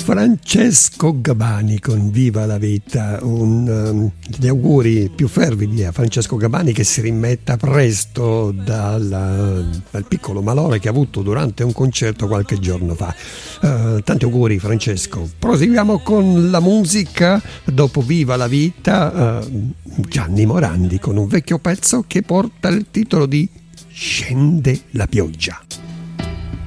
Francesco Gabani con Viva la vita, gli auguri più fervidi a Francesco Gabani, che si rimetta presto dal piccolo malore che ha avuto durante un concerto qualche giorno fa. Tanti auguri Francesco. Proseguiamo con la musica. Dopo Viva la vita, Gianni Morandi con un vecchio pezzo che porta il titolo di Scende la pioggia.